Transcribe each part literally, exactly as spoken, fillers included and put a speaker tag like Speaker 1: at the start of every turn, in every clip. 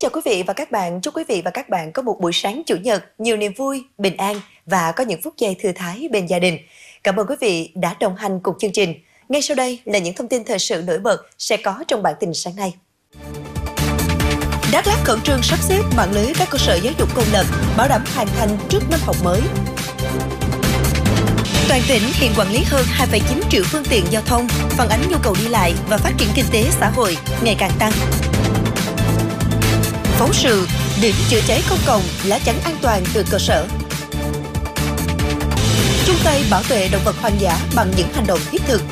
Speaker 1: Chào quý vị và các bạn, chúc quý vị và các bạn có một buổi sáng Chủ nhật nhiều niềm vui, bình an và có những phút giây thư thái bên gia đình. Cảm ơn quý vị đã đồng hành cùng chương trình. Ngay sau đây là những thông tin thời sự nổi bật sẽ có trong bản tin sáng nay. Đắk Lắk khẩn trương sắp xếp mạng lưới các cơ sở giáo dục công lập, bảo đảm hoàn thành trước năm học mới. Toàn tỉnh hiện quản lý hơn hai phẩy chín triệu phương tiện giao thông, phản ánh nhu cầu đi lại và phát triển kinh tế xã hội ngày càng tăng. Phóng sự, điểm chữa cháy công cộng, lá chắn an toàn từ cơ sở. Chung tay bảo vệ động vật hoang dã bằng những hành động thiết thực.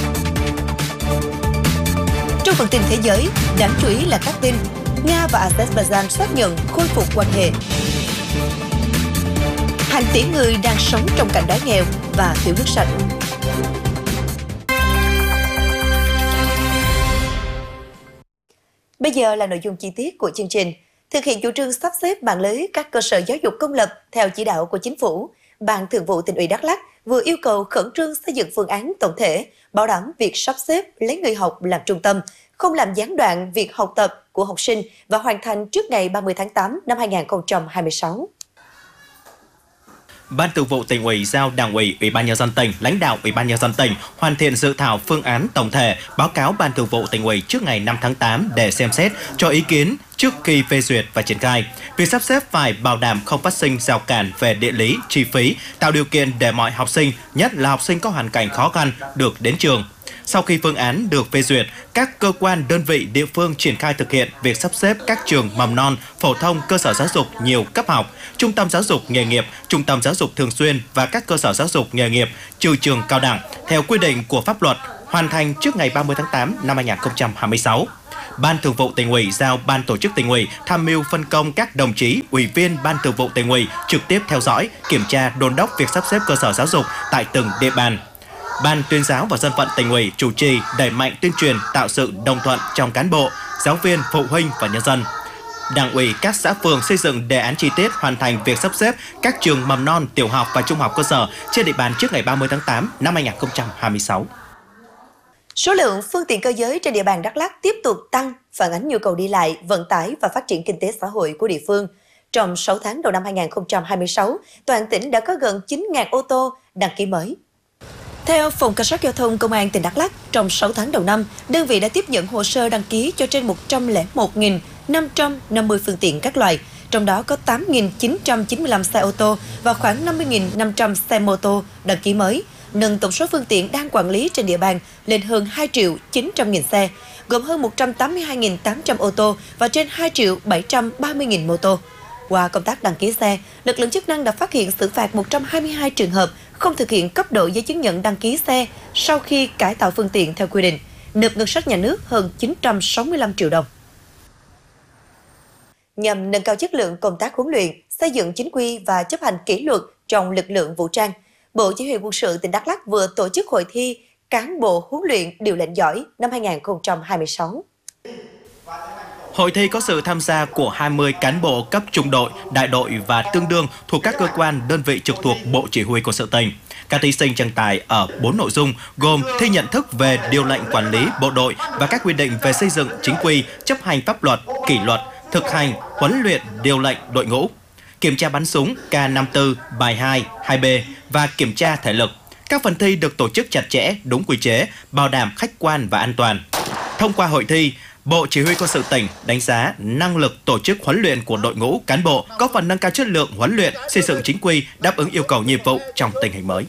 Speaker 1: Trong phần tin thế giới, đáng chú ý là các tin Nga và Azerbaijan xác nhận khôi phục quan hệ. Hàng tỷ người đang sống trong cảnh đói nghèo và thiếu nước sạch. Bây giờ là nội dung chi tiết của chương trình. Thực hiện chủ trương sắp xếp mạng lưới các cơ sở giáo dục công lập theo chỉ đạo của Chính phủ, Ban Thường vụ Tỉnh ủy Đắk Lắk vừa yêu cầu khẩn trương xây dựng phương án tổng thể, bảo đảm việc sắp xếp lấy người học làm trung tâm, không làm gián đoạn việc học tập của học sinh và hoàn thành trước ngày ba mươi tháng tám năm hai nghìn không trăm hai mươi sáu.
Speaker 2: Ban Thường vụ Tỉnh ủy giao Đảng ủy, Ủy ban nhân dân tỉnh, lãnh đạo Ủy ban nhân dân tỉnh hoàn thiện dự thảo phương án tổng thể, báo cáo Ban Thường vụ Tỉnh ủy trước ngày năm tháng tám để xem xét cho ý kiến trước khi phê duyệt và triển khai. Việc sắp xếp phải bảo đảm không phát sinh rào cản về địa lý, chi phí, tạo điều kiện để mọi học sinh, nhất là học sinh có hoàn cảnh khó khăn, được đến trường. Sau khi phương án được phê duyệt, các cơ quan, đơn vị, địa phương triển khai thực hiện việc sắp xếp các trường mầm non, phổ thông, cơ sở giáo dục nhiều cấp học, trung tâm giáo dục nghề nghiệp, trung tâm giáo dục thường xuyên và các cơ sở giáo dục nghề nghiệp, trừ trường cao đẳng, theo quy định của pháp luật, hoàn thành trước ngày ba mươi tháng tám năm hai nghìn không trăm hai mươi sáu. Ban Thường vụ Tỉnh ủy giao Ban Tổ chức Tỉnh ủy tham mưu phân công các đồng chí ủy viên Ban Thường vụ Tỉnh ủy trực tiếp theo dõi, kiểm tra, đôn đốc việc sắp xếp cơ sở giáo dục tại từng địa bàn. Ban Tuyên giáo và Dân vận Tỉnh ủy chủ trì đẩy mạnh tuyên truyền, tạo sự đồng thuận trong cán bộ, giáo viên, phụ huynh và nhân dân. Đảng ủy các xã phường xây dựng đề án chi tiết hoàn thành việc sắp xếp các trường mầm non, tiểu học và trung học cơ sở trên địa bàn trước ngày ba mươi tháng tám năm hai nghìn không trăm hai mươi sáu.
Speaker 1: Số lượng phương tiện cơ giới trên địa bàn Đắk Lắk tiếp tục tăng, phản ánh nhu cầu đi lại, vận tải và phát triển kinh tế xã hội của địa phương. Trong sáu tháng đầu năm hai nghìn không trăm hai mươi sáu, toàn tỉnh đã có gần chín nghìn ô tô đăng ký mới. Theo Phòng Cảnh sát Giao thông Công an tỉnh Đắk Lắk, trong sáu tháng đầu năm, đơn vị đã tiếp nhận hồ sơ đăng ký cho trên một trăm lẻ một nghìn năm trăm năm mươi phương tiện các loại, trong đó có tám nghìn chín trăm chín mươi lăm xe ô tô và khoảng năm mươi nghìn năm trăm xe mô tô đăng ký mới, nâng tổng số phương tiện đang quản lý trên địa bàn lên hơn hai triệu chín trăm nghìn xe, gồm hơn một trăm tám mươi hai nghìn tám trăm ô tô và trên hai triệu bảy trăm ba mươi nghìn mô tô. Qua công tác đăng ký xe, lực lượng chức năng đã phát hiện xử phạt một trăm hai mươi hai trường hợp không thực hiện cấp độ giấy chứng nhận đăng ký xe sau khi cải tạo phương tiện theo quy định, nộp ngân sách nhà nước hơn chín trăm sáu mươi lăm triệu đồng. Nhằm nâng cao chất lượng công tác huấn luyện, xây dựng chính quy và chấp hành kỷ luật trong lực lượng vũ trang, Bộ Chỉ huy Quân sự tỉnh Đắk Lắk vừa tổ chức hội thi cán bộ huấn luyện điều lệnh giỏi năm hai nghìn không trăm hai mươi sáu.
Speaker 2: Hội thi có sự tham gia của hai mươi cán bộ cấp trung đội, đại đội và tương đương thuộc các cơ quan, đơn vị trực thuộc Bộ Chỉ huy Quân sự tỉnh. Các thí sinh tranh tài ở bốn nội dung gồm thi nhận thức về điều lệnh quản lý bộ đội và các quy định về xây dựng chính quy, chấp hành pháp luật, kỷ luật, thực hành, huấn luyện điều lệnh đội ngũ, kiểm tra bắn súng K năm mươi tư, bài hai, hai B và kiểm tra thể lực. Các phần thi được tổ chức chặt chẽ, đúng quy chế, bảo đảm khách quan và an toàn. Thông qua hội thi, Bộ Chỉ huy Quân sự tỉnh đánh giá năng lực tổ chức huấn luyện của đội ngũ cán bộ, góp phần nâng cao chất lượng huấn luyện, xây dựng chính quy, đáp ứng yêu cầu nhiệm vụ trong tình hình mới.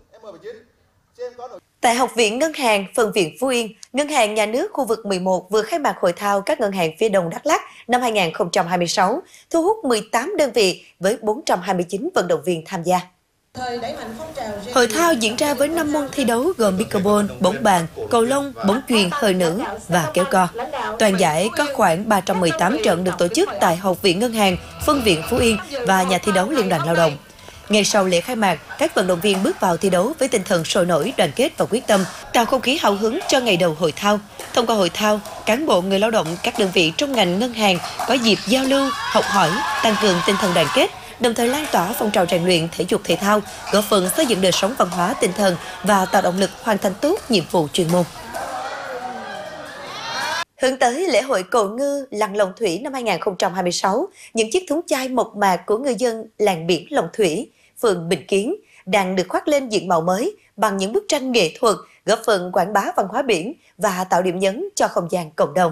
Speaker 1: Tại Học viện Ngân hàng, Phân viện Phú Yên, Ngân hàng Nhà nước khu vực mười một vừa khai mạc hội thao các ngân hàng phía Đông Đắk Lắk năm hai nghìn không trăm hai mươi sáu, thu hút mười tám đơn vị với bốn trăm hai mươi chín vận động viên tham gia. Hội thao diễn ra với năm môn thi đấu gồm pickleball, bóng bàn, cầu lông, bóng chuyền, hơi nữ và kéo co. Toàn giải có khoảng ba trăm mười tám trận được tổ chức tại Học viện Ngân hàng, Phân viện Phú Yên và nhà thi đấu Liên đoàn Lao động. Ngay sau lễ khai mạc, các vận động viên bước vào thi đấu với tinh thần sôi nổi, đoàn kết và quyết tâm, tạo không khí hào hứng cho ngày đầu hội thao. Thông qua hội thao, cán bộ người lao động các đơn vị trong ngành ngân hàng có dịp giao lưu, học hỏi, tăng cường tinh thần đoàn kết, đồng thời lan tỏa phong trào rèn luyện thể dục thể thao, góp phần xây dựng đời sống văn hóa tinh thần và tạo động lực hoàn thành tốt nhiệm vụ chuyên môn. Hướng tới lễ hội cầu ngư Lặn Long Thủy năm hai nghìn không trăm hai mươi sáu, những chiếc thúng chai mộc mạc của ngư dân làng biển Long Thủy, phường Bình Kiến đang được khoác lên diện mạo mới bằng những bức tranh nghệ thuật, góp phần quảng bá văn hóa biển và tạo điểm nhấn cho không gian cộng đồng.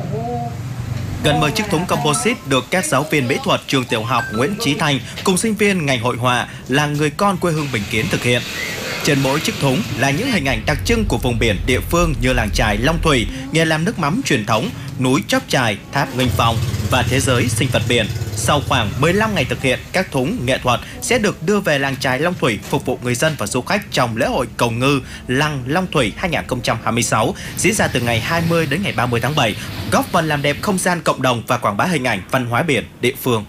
Speaker 2: Gần mười chiếc thúng composite được các giáo viên mỹ thuật trường tiểu học Nguyễn Chí Thanh cùng sinh viên ngành hội họa là người con quê hương Bình Kiến thực hiện. Trên mỗi chiếc thúng là những hình ảnh đặc trưng của vùng biển địa phương như làng chài Long Thủy, nghề làm nước mắm truyền thống, núi Chóp Chài, tháp Nghênh Phong và thế giới sinh vật biển. Sau khoảng mười lăm ngày thực hiện, các thúng nghệ thuật sẽ được đưa về làng chài Long Thủy phục vụ người dân và du khách trong lễ hội cầu ngư Lặn Long Thủy hai nghìn không trăm hai mươi sáu diễn ra từ ngày hai mươi đến ngày ba mươi tháng bảy, góp phần làm đẹp không gian cộng đồng và quảng bá hình ảnh văn hóa biển địa phương.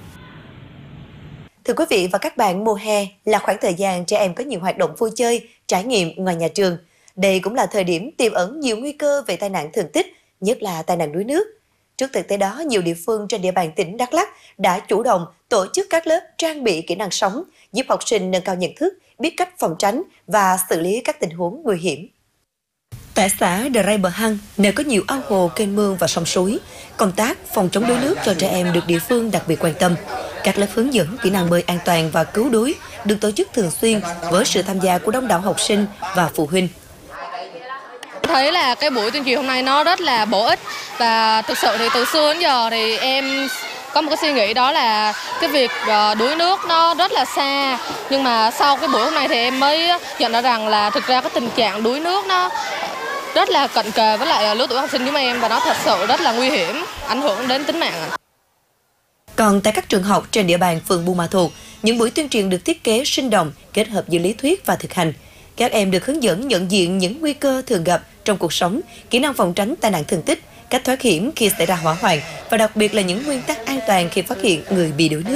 Speaker 1: Thưa quý vị và các bạn, mùa hè là khoảng thời gian trẻ em có nhiều hoạt động vui chơi, trải nghiệm ngoài nhà trường. Đây cũng là thời điểm tiềm ẩn nhiều nguy cơ về tai nạn thương tích, nhất là tai nạn đuối nước. Trước thực tế đó, nhiều địa phương trên địa bàn tỉnh Đắk Lắk đã chủ động tổ chức các lớp trang bị kỹ năng sống, giúp học sinh nâng cao nhận thức, biết cách phòng tránh và xử lý các tình huống nguy hiểm. Tại xã Đờ Bờ Hăng, nơi có nhiều ao hồ, kênh mương và sông suối, công tác phòng chống đuối nước cho trẻ em được địa phương đặc biệt quan tâm. Các lớp hướng dẫn kỹ năng bơi an toàn và cứu đuối được tổ chức thường xuyên với sự tham gia của đông đảo học sinh và phụ huynh.
Speaker 3: Thấy là cái buổi tuyên truyền hôm nay nó rất là bổ ích, và thực sự thì từ xưa đến giờ thì em có một cái suy nghĩ đó là cái việc đuối nước nó rất là xa, nhưng mà sau cái buổi hôm nay thì em mới nhận ra rằng là thực ra cái tình trạng đuối nước nó rất là cận kề với lại lứa tuổi học sinh của em, và nó thật sự rất là nguy hiểm, ảnh hưởng đến tính mạng.
Speaker 1: Còn tại các trường học trên địa bàn phường Buôn Ma Thuột, những buổi tuyên truyền được thiết kế sinh động, kết hợp giữa lý thuyết và thực hành. Các em được hướng dẫn nhận diện những nguy cơ thường gặp trong cuộc sống, kỹ năng phòng tránh tai nạn thương tích, cách thoát hiểm khi xảy ra hỏa hoạn và đặc biệt là những nguyên tắc an toàn khi phát hiện người bị đuối nước.